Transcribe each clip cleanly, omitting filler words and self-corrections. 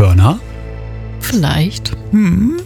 Körner? Vielleicht. Und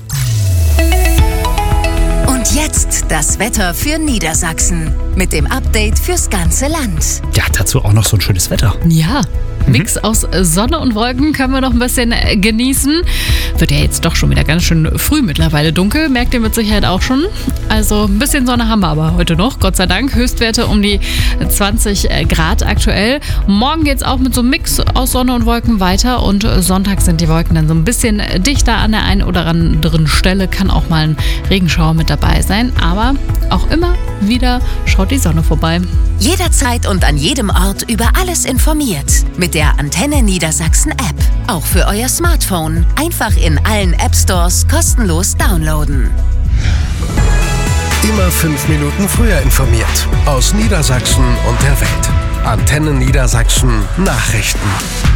jetzt das Wetter für Niedersachsen mit dem Update fürs ganze Land. Ja, dazu auch noch so ein schönes Wetter. Ja, Mix aus Sonne und Wolken können wir noch ein bisschen genießen. Wird ja jetzt doch schon wieder ganz schön früh mittlerweile dunkel, merkt ihr mit Sicherheit auch schon. Also ein bisschen Sonne haben wir aber heute noch, Gott sei Dank. Höchstwerte um die 20 Grad aktuell. Morgen geht es auch mit so einem Mix aus Sonne und Wolken weiter und Sonntag sind die Wolken dann so ein bisschen dichter an der einen oder anderen Stelle. Kann auch mal ein Regenschauer mit dabei sein, aber auch immer wieder schaut die Sonne vorbei. Jederzeit und an jedem Ort über alles informiert. Mit der Antenne Niedersachsen App. Auch für euer Smartphone. Einfach in allen App Stores kostenlos downloaden. Immer 5 Minuten früher informiert. Aus Niedersachsen und der Welt. Antenne Niedersachsen Nachrichten.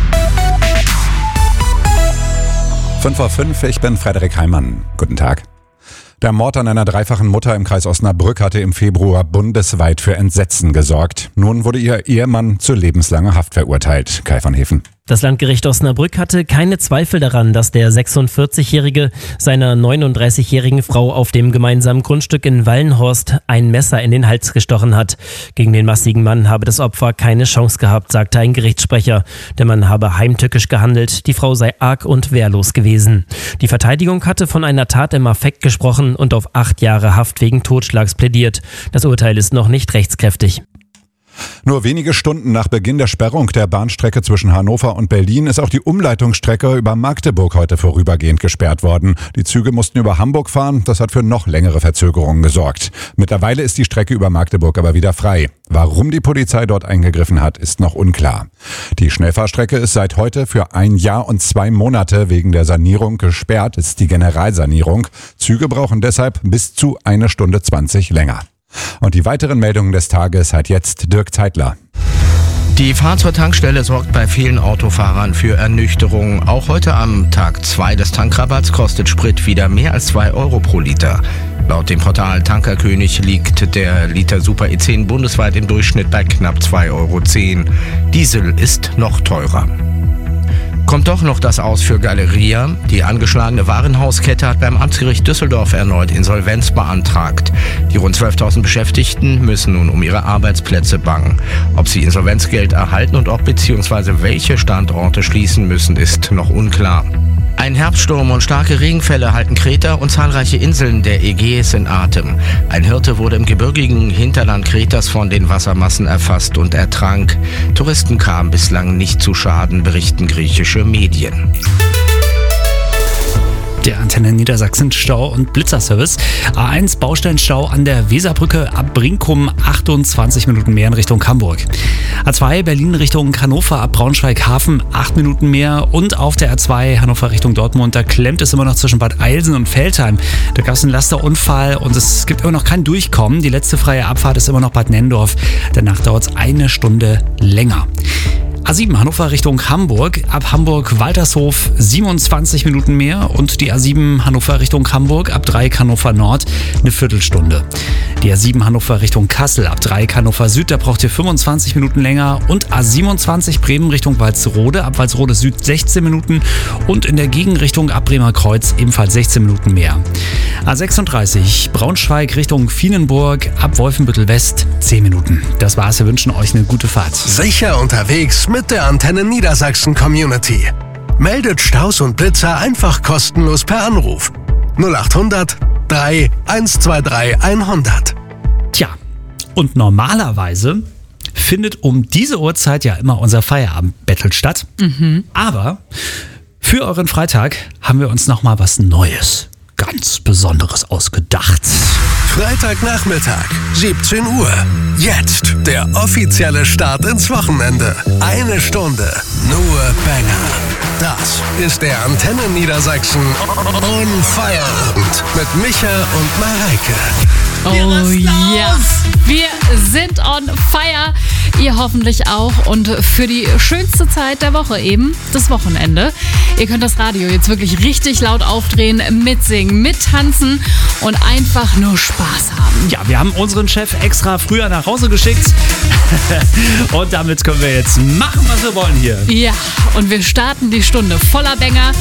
5:05 Uhr, ich bin Frederik Heimann. Guten Tag. Der Mord an einer dreifachen Mutter im Kreis Osnabrück hatte im Februar bundesweit für Entsetzen gesorgt. Nun wurde ihr Ehemann zu lebenslanger Haft verurteilt. Kai von Hefen. Das Landgericht Osnabrück hatte keine Zweifel daran, dass der 46-Jährige seiner 39-jährigen Frau auf dem gemeinsamen Grundstück in Wallenhorst ein Messer in den Hals gestochen hat. Gegen den massigen Mann habe das Opfer keine Chance gehabt, sagte ein Gerichtssprecher. Der Mann habe heimtückisch gehandelt, die Frau sei arg und wehrlos gewesen. Die Verteidigung hatte von einer Tat im Affekt gesprochen und auf 8 Jahre Haft wegen Totschlags plädiert. Das Urteil ist noch nicht rechtskräftig. Nur wenige Stunden nach Beginn der Sperrung der Bahnstrecke zwischen Hannover und Berlin ist auch die Umleitungsstrecke über Magdeburg heute vorübergehend gesperrt worden. Die Züge mussten über Hamburg fahren, das hat für noch längere Verzögerungen gesorgt. Mittlerweile ist die Strecke über Magdeburg aber wieder frei. Warum die Polizei dort eingegriffen hat, ist noch unklar. Die Schnellfahrstrecke ist seit heute für 1 Jahr und 2 Monate wegen der Sanierung gesperrt, ist die Generalsanierung. Züge brauchen deshalb bis zu 1 Stunde 20 länger. Und die weiteren Meldungen des Tages hat jetzt Dirk Zeitler. Die Fahrt zur Tankstelle sorgt bei vielen Autofahrern für Ernüchterung. Auch heute am Tag 2 des Tankrabatts kostet Sprit wieder mehr als 2 Euro pro Liter. Laut dem Portal Tankerkönig liegt der Liter Super E10 bundesweit im Durchschnitt bei knapp 2,10 Euro. Diesel ist noch teurer. Kommt doch noch das aus für Galeria. Die angeschlagene Warenhauskette hat beim Amtsgericht Düsseldorf erneut Insolvenz beantragt. Die rund 12.000 Beschäftigten müssen nun um ihre Arbeitsplätze bangen. Ob sie Insolvenzgeld erhalten und ob bzw. welche Standorte schließen müssen, ist noch unklar. Ein Herbststurm und starke Regenfälle halten Kreta und zahlreiche Inseln der Ägäis in Atem. Ein Hirte wurde im gebirgigen Hinterland Kretas von den Wassermassen erfasst und ertrank. Touristen kamen bislang nicht zu Schaden, berichten griechische Medien. Der Antenne Niedersachsen Stau- und Blitzerservice. A1 Baustellenstau an der Weserbrücke ab Brinkum, 28 Minuten mehr in Richtung Hamburg. A2 Berlin Richtung Hannover ab Braunschweig-Hafen, 8 Minuten mehr. Und auf der A2 Hannover Richtung Dortmund, da klemmt es immer noch zwischen Bad Eilsen und Veltheim. Da gab es einen Lasterunfall und es gibt immer noch kein Durchkommen. Die letzte freie Abfahrt ist immer noch Bad Nenndorf. Danach dauert es 1 Stunde länger. A7 Hannover Richtung Hamburg, ab Hamburg-Waltershof 27 Minuten mehr und die A7 Hannover Richtung Hamburg, ab Dreieck Hannover Nord eine Viertelstunde. Die A7 Hannover Richtung Kassel, ab Dreieck Hannover Süd, da braucht ihr 25 Minuten länger und A27 Bremen Richtung Walsrode, ab Walsrode Süd 16 Minuten und in der Gegenrichtung ab Bremer Kreuz ebenfalls 16 Minuten mehr. A36 Braunschweig Richtung Vienenburg, ab Wolfenbüttel West 10 Minuten. Das war's, wir wünschen euch eine gute Fahrt. Sicher unterwegs mit der Antenne Niedersachsen Community. Meldet Staus und Blitzer einfach kostenlos per Anruf. 0800 3 123 100. Tja, und normalerweise findet um diese Uhrzeit ja immer unser Feierabend-Battle statt. Aber für euren Freitag haben wir uns nochmal was Neues, ganz Besonderes ausgedacht. Freitagnachmittag, 17 Uhr. Jetzt der offizielle Start ins Wochenende. 1 Stunde, nur Banger. Das ist der Antenne Niedersachsen On Feierabend mit Micha und Mareike. Oh ja, wir sind on fire. Ihr hoffentlich auch. Und für die schönste Zeit der Woche eben, das Wochenende. Ihr könnt das Radio jetzt wirklich richtig laut aufdrehen, mitsingen, mittanzen und einfach nur Spaß haben. Ja, wir haben unseren Chef extra früher nach Hause geschickt. Und damit können wir jetzt machen, was wir wollen hier. Ja, und wir starten die Stunde voller Banger.